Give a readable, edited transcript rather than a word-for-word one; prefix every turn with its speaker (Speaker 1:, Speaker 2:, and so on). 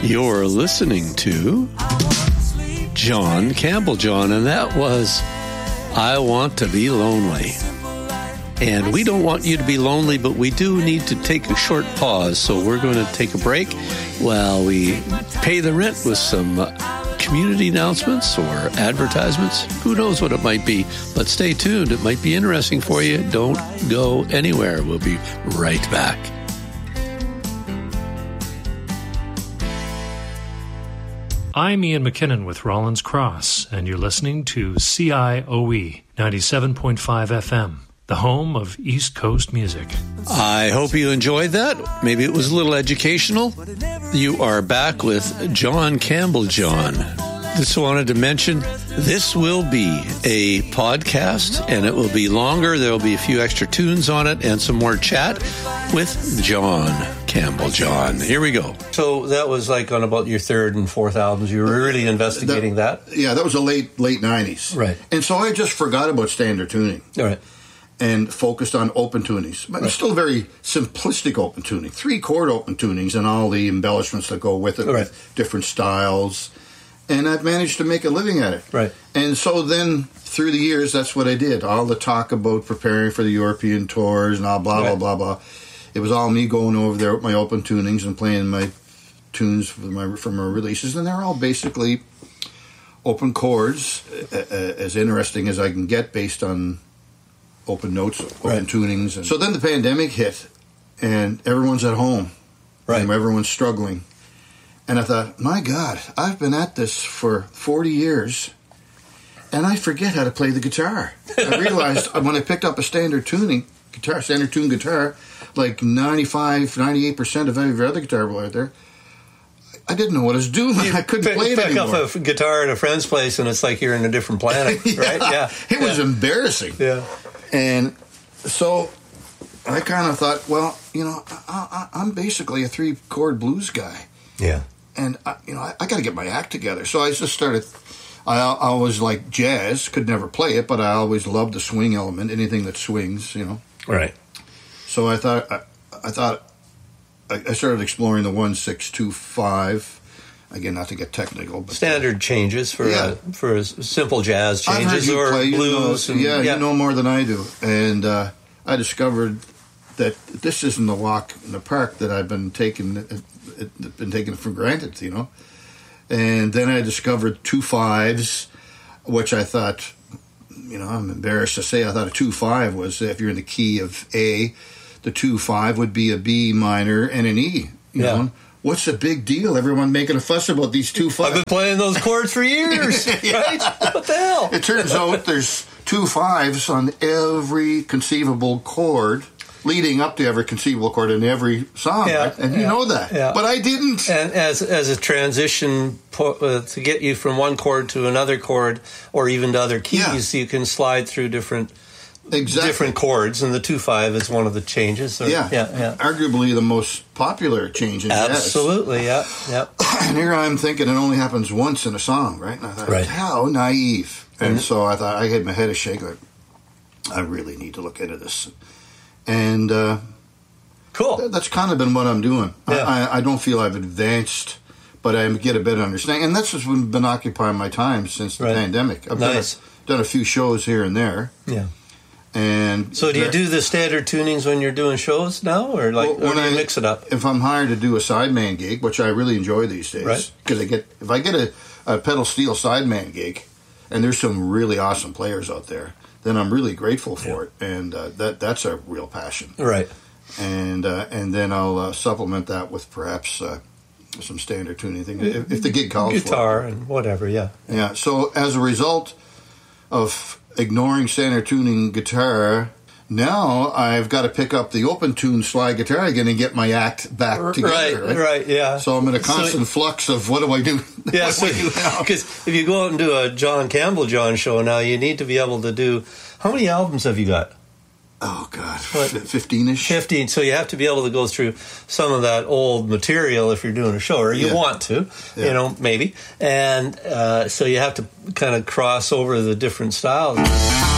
Speaker 1: You're listening to John Campbell John, and that was I Want to Be Lonely. And we don't want you to be lonely, but we do need to take a short pause, so we're going to take a break while we pay the rent with some community announcements or advertisements. Who knows what it might be, but stay tuned. It might be interesting for you. Don't go anywhere. We'll be right back.
Speaker 2: I'm Ian McKinnon with Rollins Cross, and you're listening to CIOE 97.5 FM, the home of East Coast music.
Speaker 1: I hope you enjoyed that. Maybe it was a little educational. You are back with John Campbell John. Just wanted to mention, this will be a podcast, and it will be longer. There will be a few extra tunes on it and some more chat with John Campbell John. Here we go. So that was like on about your third and fourth albums. You were really investigating that?
Speaker 3: Yeah, that was the late 90s.
Speaker 1: Right.
Speaker 3: And so I just forgot about standard tuning.
Speaker 1: All right.
Speaker 3: And focused on open tunings. But it's still very simplistic open tuning. 3-chord open tunings and all the embellishments that go with it,
Speaker 1: right,
Speaker 3: with different styles. And I've managed to make a living at it.
Speaker 1: Right.
Speaker 3: And so then, through the years, that's what I did. All the talk about preparing for the European tours and all blah,
Speaker 1: right,
Speaker 3: blah, blah, blah. It was all me going over there with my open tunings and playing my tunes from my releases. And they're all basically open chords, as interesting as I can get based on open notes, open
Speaker 1: right,
Speaker 3: tunings. And so then the pandemic hit, and everyone's at home.
Speaker 1: Right.
Speaker 3: And everyone's struggling. And I thought, my God, I've been at this for 40 years, and I forget how to play the guitar. I realized when I picked up a standard tune guitar, like 98% of every other guitar player out there, I didn't know what I was doing. I couldn't play it anymore.
Speaker 1: You pick up a guitar at a friend's place, and it's like you're in a different planet,
Speaker 3: yeah,
Speaker 1: right? Yeah.
Speaker 3: It was embarrassing.
Speaker 1: Yeah.
Speaker 3: And so I kind of thought, well, I'm basically a 3-chord blues guy.
Speaker 1: Yeah.
Speaker 3: And, I got to get my act together. So I just started, I always liked jazz, could never play it, but I always loved the swing element, anything that swings,
Speaker 1: Right.
Speaker 3: So I started exploring the 1-6-2-5. Again, not to get technical. But
Speaker 1: standard changes for simple jazz changes or play, blues.
Speaker 3: You know more than I do. And I discovered that this isn't the walk in the park that I've been taking for granted, And then I discovered 2-5s, which I thought, I'm embarrassed to say, I thought a 2-5 was, if you're in the key of A, the 2-5 would be a B minor and an E, you know? What's the big deal? Everyone making a fuss about these 2-5s.
Speaker 1: I've been playing those chords for years, right? What the hell?
Speaker 3: It turns out there's 2-5s on every conceivable chord, leading up to every conceivable chord in every song, right? And you know that. Yeah. But I didn't.
Speaker 1: And as a transition to get you from one chord to another chord, or even to other keys, you can slide through different chords, and the 2-5 is one of the changes.
Speaker 3: Arguably the most popular change in jazz.
Speaker 1: Absolutely, yeah.
Speaker 3: And here I'm thinking it only happens once in a song, right? And I thought, how naive. And so I thought, I had my head a shake, like, I really need to look into this. And
Speaker 1: cool.
Speaker 3: That's kind of been what I'm doing. Yeah. I don't feel I've advanced, but I get a better understanding. And that's just been occupying my time since the pandemic. I've done a few shows here and there.
Speaker 1: Yeah.
Speaker 3: And
Speaker 1: so do you do the standard tunings when you're doing shows now, or or do you mix it up?
Speaker 3: If I'm hired to do a sideman gig, which I really enjoy these days, because if I get a pedal steel sideman gig, and there's some really awesome players out there, then I'm really grateful for it, and that's a real passion.
Speaker 1: Right.
Speaker 3: And then I'll supplement that with perhaps some standard tuning thing if the gig calls for it.
Speaker 1: Guitar and whatever, yeah.
Speaker 3: Yeah. So as a result of ignoring standard tuning guitar, now I've got to pick up the open tune slide guitar again and get my act back together.
Speaker 1: Right, yeah.
Speaker 3: So I'm in a constant flux of what do I do?
Speaker 1: Yeah, because if you go out and do a John Campbell John show now, you need to be able to do. How many albums have you got?
Speaker 3: Oh, God, 15-ish?
Speaker 1: 15, so you have to be able to go through some of that old material if you're doing a show, or you want to, maybe. And so you have to kind of cross over the different styles.